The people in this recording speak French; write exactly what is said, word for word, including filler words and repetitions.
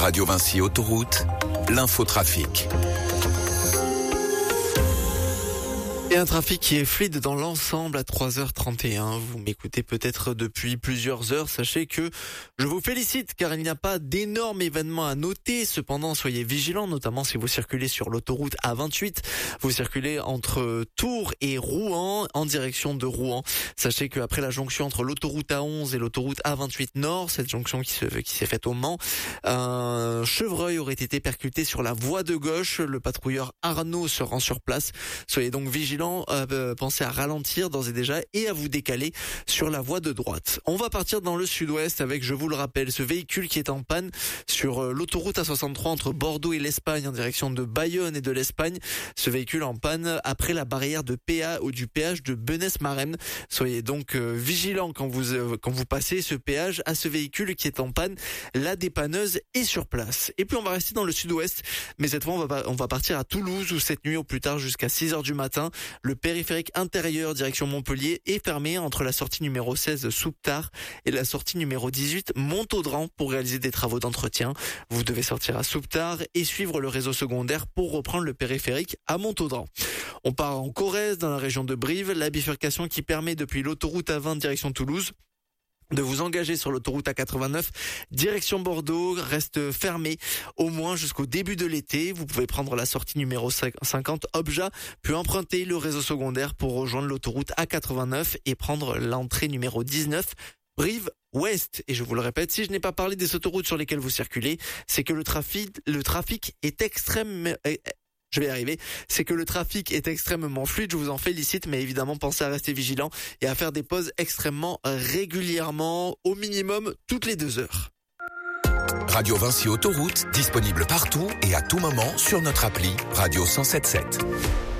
Radio Vinci Autoroute, l'infotrafic. Et un trafic qui est fluide dans l'ensemble à trois heures trente et un. Vous m'écoutez peut-être depuis plusieurs heures. Sachez que je vous félicite car il n'y a pas d'énormes événements à noter. Cependant, soyez vigilants, notamment si vous circulez sur l'autoroute A vingt-huit. Vous circulez entre Tours et Rouen en direction de Rouen. Sachez qu'après la jonction entre l'autoroute A onze et l'autoroute A vingt-huit Nord, cette jonction qui se, qui s'est faite au Mans, un chevreuil aurait été percuté sur la voie de gauche. Le patrouilleur Arnaud se rend sur place. Soyez donc vigilants. Euh, pensez à ralentir d'ores et déjà et à vous décaler sur la voie de droite. On va partir dans le sud-ouest avec, je vous le rappelle, ce véhicule qui est en panne sur euh, l'autoroute A soixante-trois entre Bordeaux et l'Espagne en direction de Bayonne et de l'Espagne. Ce véhicule en panne après la barrière de P A ou du péage de Benesse-Maremmes. Soyez donc euh, vigilants quand vous euh, quand vous passez ce péage à ce véhicule qui est en panne. La dépanneuse est sur place. Et puis on va rester dans le sud-ouest, mais cette fois on va on va partir à Toulouse où cette nuit au plus tard jusqu'à six heures du matin, le périphérique intérieur direction Montpellier est fermé entre la sortie numéro seize Souptard et la sortie numéro dix-huit Montaudran pour réaliser des travaux d'entretien. Vous devez sortir à Souptard et suivre le réseau secondaire pour reprendre le périphérique à Montaudran. On part en Corrèze dans la région de Brive, la bifurcation qui permet depuis l'autoroute A vingt direction Toulouse de vous engager sur l'autoroute A quatre-vingt-neuf direction Bordeaux reste fermée au moins jusqu'au début de l'été. Vous pouvez prendre la sortie numéro cinquante Obja, puis emprunter le réseau secondaire pour rejoindre l'autoroute A quatre-vingt-neuf et prendre l'entrée numéro dix-neuf Brive Ouest. Et je vous le répète, si je n'ai pas parlé des autoroutes sur lesquelles vous circulez, c'est que le trafic, le trafic est extrême... Je vais y arriver. C'est que le trafic est extrêmement fluide. Je vous en félicite, mais évidemment, pensez à rester vigilant et à faire des pauses extrêmement régulièrement, au minimum toutes les deux heures. Radio Vinci Autoroute, disponible partout et à tout moment sur notre appli Radio cent sept sept.